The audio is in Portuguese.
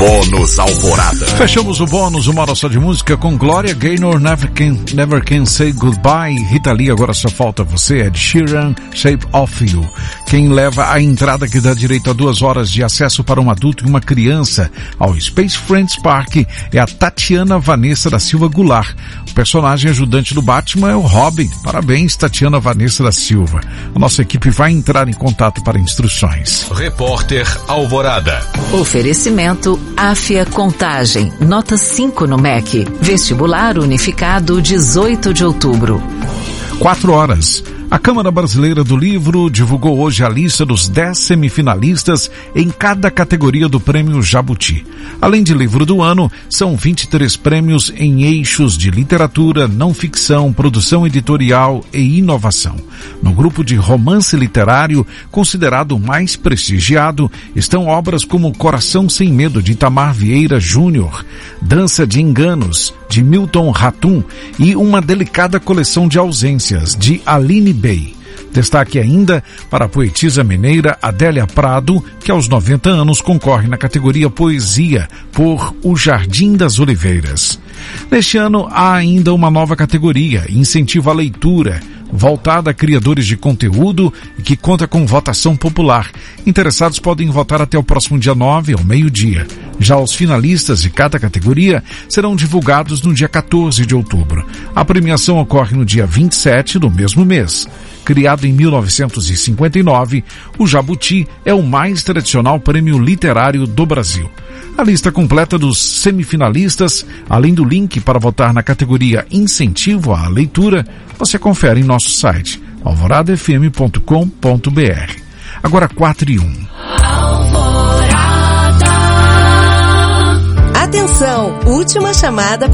Bônus Alvorada. Fechamos o bônus, uma hora só de música com Gloria Gaynor, Never Can Say Goodbye. Rita Lee, Agora Só Falta Você, Ed Sheeran, Shape of You. Quem leva a entrada que dá direito a 2 horas de acesso para um adulto e uma criança ao Space Friends Park é a Tatiana Vanessa da Silva Goulart. O personagem ajudante do Batman é o Robin. Parabéns, Tatiana Vanessa da Silva. A nossa equipe vai entrar em contato para instruções. Repórter Alvorada. Oferecimento Áfia Contagem, nota 5 no MEC. Vestibular unificado 18 de outubro. 4 horas. A Câmara Brasileira do Livro divulgou hoje a lista dos 10 semifinalistas em cada categoria do Prêmio Jabuti. Além de livro do ano, são 23 prêmios em eixos de literatura, não ficção, produção editorial e inovação. No grupo de romance literário, considerado o mais prestigiado, estão obras como Coração Sem Medo, de Itamar Vieira Júnior, Dança de Enganos, de Milton Ratum, e Uma Delicada Coleção de Ausências, de Aline Bey. Destaque ainda para a poetisa mineira Adélia Prado, que aos 90 anos concorre na categoria Poesia por O Jardim das Oliveiras. Neste ano há ainda uma nova categoria, Incentivo à Leitura, voltada a criadores de conteúdo e que conta com votação popular. Interessados podem votar até o próximo dia 9, ao meio-dia. Já os finalistas de cada categoria serão divulgados no dia 14 de outubro. A premiação ocorre no dia 27 do mesmo mês. Criado em 1959, o Jabuti é o mais tradicional prêmio literário do Brasil. A lista completa dos semifinalistas, além do link para votar na categoria Incentivo à Leitura, você confere em nosso site, alvoradafm.com.br. Agora 4:01. Atenção, última chamada